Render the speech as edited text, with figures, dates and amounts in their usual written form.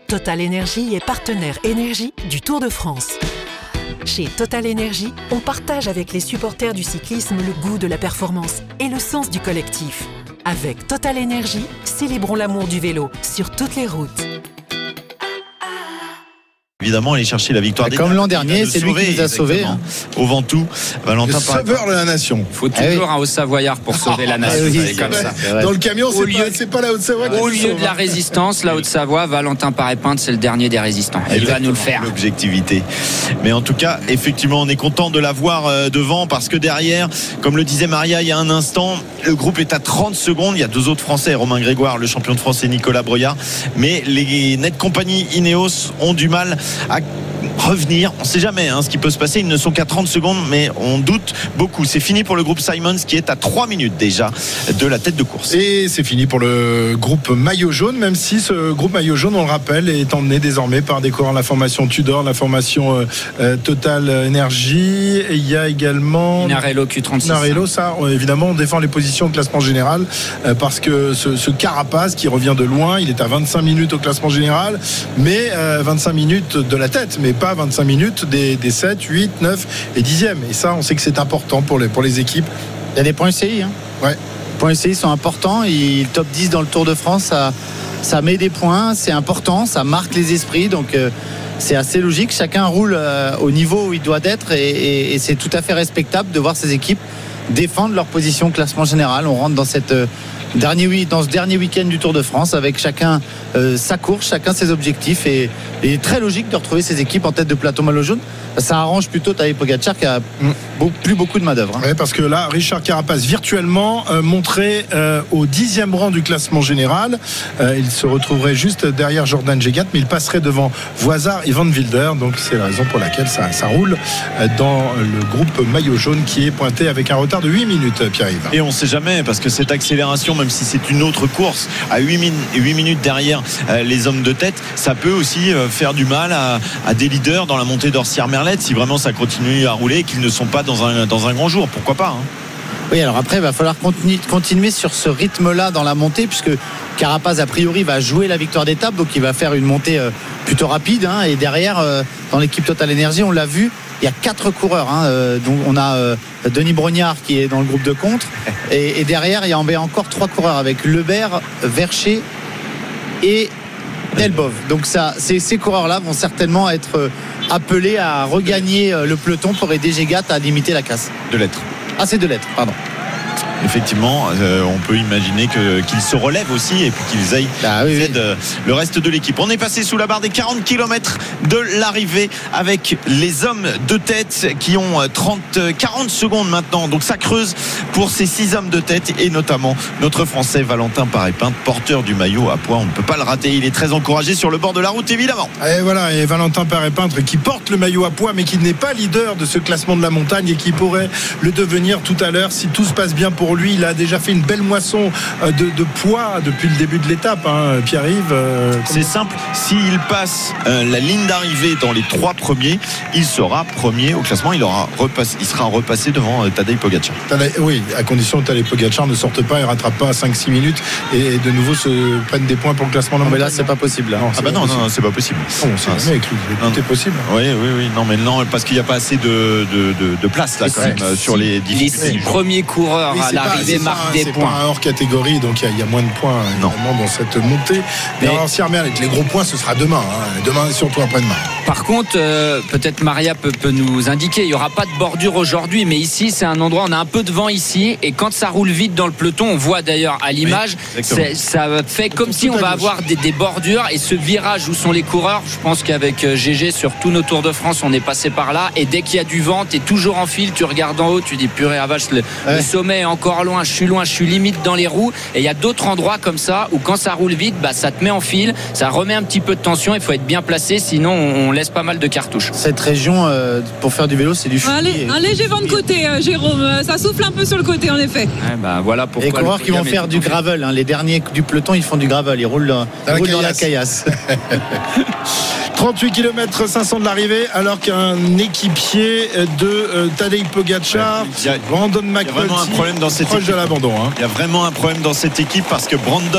Total Énergie est partenaire énergie du Tour de France. Chez Total Énergie, on partage avec les supporters du cyclisme le goût de la performance et le sens du collectif. Avec Total Énergie, célébrons l'amour du vélo sur toutes les routes. Évidemment, aller chercher la victoire comme l'an dernier, c'est lui qui nous a sauvés. Au Ventoux, Valentin le sauveur de la nation. Il faut toujours un Haut-Savoyard pour sauver la nation. Comme ça. Dans le camion, c'est pas la Haute-Savoie. Au lieu de la résistance, la Haute-Savoie, Valentin Paré-Pinte, c'est le dernier des résistants. Il va nous le faire. L'objectivité. Mais en tout cas, effectivement, on est content de l'avoir devant parce que derrière, comme le disait Maria il y a un instant, le groupe est à 30 secondes. Il y a deux autres Français, Romain Grégoire, le champion de France, et Nicolas Broyat. Mais les Net Company Ineos ont du mal à revenir. On ne sait jamais ce qui peut se passer. Ils ne sont qu'à 30 secondes, mais on doute beaucoup. C'est fini pour le groupe Simons qui est à 3 minutes déjà de la tête de course. Et c'est fini pour le groupe Maillot Jaune, même si ce groupe Maillot Jaune, on le rappelle, est emmené désormais par des coureurs de la formation Tudor, la formation Total Energy. Et il y a également Narello Q36. Narello, ça, évidemment, on défend les positions au classement général parce que ce Carapace qui revient de loin, il est à 25 minutes au classement général, mais 25 minutes de la tête, mais pas 25 minutes des 7, 8, 9 et 10e. Et ça, on sait que c'est important pour les équipes. Il y a des points UCI. Ouais. Les points UCI sont importants. Il top 10 dans le Tour de France, ça met des points, c'est important, ça marque les esprits. Donc c'est assez logique. Chacun roule au niveau où il doit être et c'est tout à fait respectable de voir ces équipes défendre leur position au classement général. On rentre dans ce dernier week-end du Tour de France avec chacun sa course, chacun ses objectifs et très logique de retrouver ces équipes en tête de peloton maillot jaune. Ça arrange plutôt Tadej Pogačar qui a plus beaucoup de main-d'œuvre. Oui, parce que là, Richard Carapace virtuellement montré au 10e rang du classement général. Il se retrouverait juste derrière Jordan Jegat, mais il passerait devant Voisard et Van Wilder. Donc c'est la raison pour laquelle ça roule dans le groupe maillot jaune qui est pointé avec un retard de 8 minutes, Pierre-Yves. Et on ne sait jamais, parce que cette accélération, même si c'est une autre course, à 8 minutes derrière les hommes de tête, ça peut aussi faire du mal à des leaders dans la montée d'Orsières-Merlette si vraiment ça continue à rouler et qu'ils ne sont pas dans un grand jour. Pourquoi pas Oui, alors après, il va falloir continuer sur ce rythme-là dans la montée, puisque Carapace, a priori, va jouer la victoire d'étape, donc il va faire une montée plutôt rapide. Et derrière, dans l'équipe Total Energy, on l'a vu, il y a 4 coureurs. Donc on a Denis Brognard qui est dans le groupe de contre. Et derrière, il y a encore 3 coureurs avec Lebert, Vercher et Delbov. Donc ces coureurs-là vont certainement être appelés à regagner le peloton pour aider Jegat à limiter la casse. De lettres. Ah, c'est de lettres, pardon. Effectivement, on peut imaginer qu'ils se relèvent aussi et puis qu'ils aillent aident le reste de l'équipe. On est passé sous la barre des 40 km de l'arrivée avec les hommes de tête qui ont 40 secondes maintenant. Donc ça creuse pour ces 6 hommes de tête et notamment notre Français Valentin Paré-Pinte, porteur du maillot à pois. On ne peut pas le rater. Il est très encouragé sur le bord de la route, évidemment. Et voilà, et Valentin Paré-Pinte qui porte le maillot à pois mais qui n'est pas leader de ce classement de la montagne et qui pourrait le devenir tout à l'heure si tout se passe bien pour lui. Il a déjà fait une belle moisson de poids depuis le début de l'étape, Pierre-Yves. C'est simple, s'il passe la ligne d'arrivée dans les 3 premiers, il sera premier au classement. Il sera repassé devant Tadej Pogačar. Oui, à condition que Tadej Pogačar ne sorte pas et rattrape pas à 5-6 minutes et de nouveau se prennent des points pour le classement. Mais là, c'est pas possible. Non, c'est pas possible. On sait jamais avec lui. Tout est possible. Oui. Non, parce qu'il n'y a pas assez de place là quand même sur les difficultés. Les 6 premiers coureurs à l'arrivée marquent des points. C'est pas un hors catégorie, donc il y a moins de points évidemment dans cette montée. Mais avec les gros points, ce sera demain. Demain et surtout après-demain. Par contre, peut-être Maria peut nous indiquer, il n'y aura pas de bordure aujourd'hui, mais ici c'est un endroit, on a un peu de vent ici, et quand ça roule vite dans le peloton, on voit d'ailleurs à l'image, ça fait comme si on va avoir des bordures, et ce virage où sont les coureurs, je pense qu'avec GG sur tous nos Tours de France, on est passé par là, et dès qu'il y a du vent, tu es toujours en file, tu regardes en haut, tu dis purée à vache, le sommet est encore loin, je suis limite dans les roues, et il y a d'autres endroits comme ça où quand ça roule vite, ça te met en file, ça remet un petit peu de tension, il faut être bien placé, sinon on laisse pas mal de cartouches. Cette région pour faire du vélo, c'est du chouïa. Un léger vent de côté, Jérôme, ça souffle un peu sur le côté en effet. Voilà pourquoi les coureurs qui vont faire du gravel, les derniers du peloton, ils font du gravel, ils roulent dans la caillasse. 38 km 500 de l'arrivée, alors qu'un équipier de Tadej Pogačar, Brandon McNulty, proche de l'abandon. Il y a vraiment un problème dans cette équipe parce que Brandon